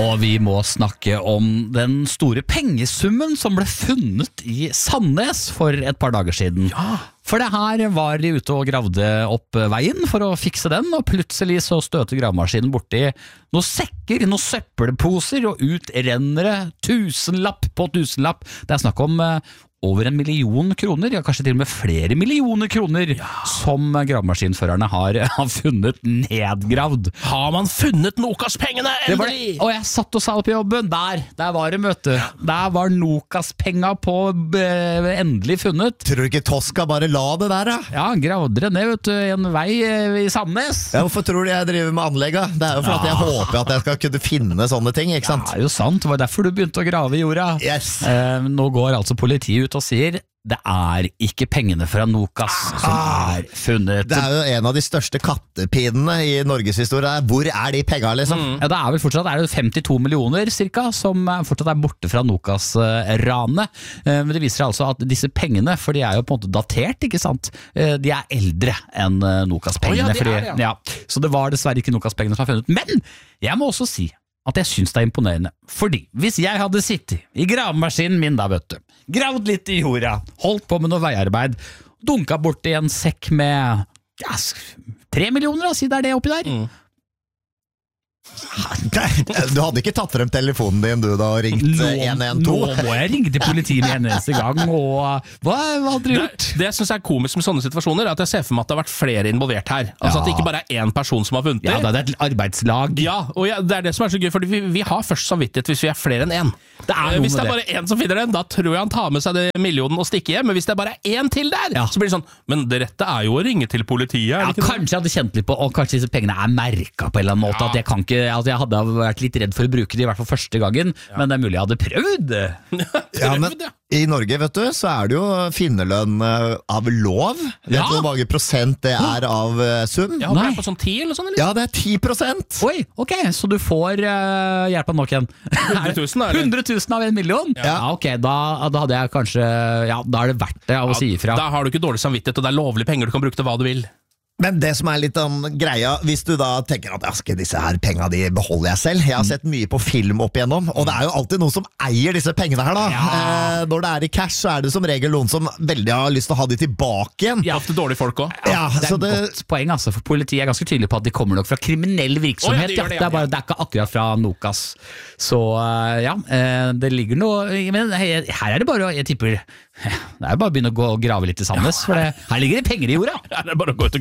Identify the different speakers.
Speaker 1: Og vi må snakke om den store pengesummen som ble funnet i Sandnes for et par dager siden. For det her var de ute og gravde opp veien for å fikse den, og plutselig så støter gravemaskinen borti noen sekker, noen søppelposer, og ut renner det tusenlapp på tusenlapp. Det er snakk om over 1 million kroner, ja kanskje til og med flere millioner kroner, som gravemaskinførerne har funnet nedgravd.
Speaker 2: Har man funnet Nokas-pengene, endelig?
Speaker 1: Og jeg satt og sa det på jobben, der var det møte. Der var Nokas-penga på endelig funnet.
Speaker 3: Tror du ikke Tosca bare la det der, da?
Speaker 1: Ja, han gravde det ned, vet du, i en vei i Sandnes.
Speaker 3: Ja, hvorfor tror du jeg driver med anlegget? Det er jo for at jeg håper at jeg skal kunne finne sånne ting, ikke sant?
Speaker 1: Det er jo sant, det var derfor du begynte å grave i jorda.
Speaker 3: Yes.
Speaker 1: Nå går altså politiet ut og sier det er ikke pengene fra Nokas som er funnet.
Speaker 3: Det er jo en av de største kattepinene i Norges historie. Hvor er de pengene, liksom?
Speaker 1: Ja, det er vel fortsatt 52 millioner cirka, som fortsatt er borte fra Nokas-ranet. Men det viser seg altså at disse pengene, for de er jo på en måte datert, ikke sant? De er eldre enn Nokas-pengene. Så det var dessverre ikke Nokas-pengene som er funnet. Men jeg må også si at jeg synes det er imponerende, fordi hvis jeg hadde sittet i gravemaskinen min da, vet du, gravd litt i jorda, holdt på med noe veiarbeid, dunka bort i en sekk med 3 millioner, da, si det er det oppi der.
Speaker 3: Du hadde ikke tatt frem telefonen din du da og ringt 112?
Speaker 1: Nå må jeg ringe til politiet med en eneste gang, og hva hadde du gjort?
Speaker 2: Det jeg synes er komisk med sånne situasjoner, er at jeg ser for meg at det har vært flere involvert her. Altså at det ikke bare er én person som har funnet det.
Speaker 1: Ja, det er et arbeidslag.
Speaker 2: Ja, og det er det som er så gøy, for vi har først samvittighet hvis vi er flere enn én. Hvis det er bare én som finner den, da tror jeg han tar med seg det millionen og stikker hjem, men hvis det er bare én til der, så blir det sånn, men det rette er jo å ringe til politiet.
Speaker 1: Ja, kanskje jeg hadde kjent litt på, og kanskje disse pengene er merket på en eller annen måte, at jeg kan ikke, altså jeg hadde vært litt redd for å bruke det i hvert fall første gangen, men det er mulig jeg hadde prøvd.
Speaker 3: Ja, men i Norge, vet du, så er det jo finnerlønn av lov. Vet du hvor mange prosent det er av sum?
Speaker 2: Ja, det er på sånn 10 eller sånn, eller?
Speaker 3: Ja, det er 10%.
Speaker 1: Oi, ok, så du får hjelp av nok igjen.
Speaker 2: 100 000, eller?
Speaker 1: 100 000 av 1 million? Ja, ok, da hadde jeg kanskje, da er det verdt det å si ifra.
Speaker 2: Da har du ikke dårlig samvittighet, og det er lovlige penger, du kan bruke til hva du vil.
Speaker 3: Men det som er litt greia, hvis du da tenker at disse her pengene de beholder jeg selv. Jeg har sett mye på film opp igjennom, og det er jo alltid noen som eier disse pengene her da. Når det er i cash, så er det som regel noen som veldig har lyst til å ha de tilbake igjen.
Speaker 2: Ja, ofte dårlige folk også.
Speaker 1: Ja, det er et godt poeng, altså, for politiet er ganske tydelig på at de kommer nok fra kriminell virksomhet. Det er ikke akkurat fra Nokas. Så ja, det ligger noe, men her er det bare, jeg tipper, det er bare å begynne å gå og grave litt i Sandnes, for her ligger det penger i jorda.
Speaker 2: Ja, det er bare å gå ut og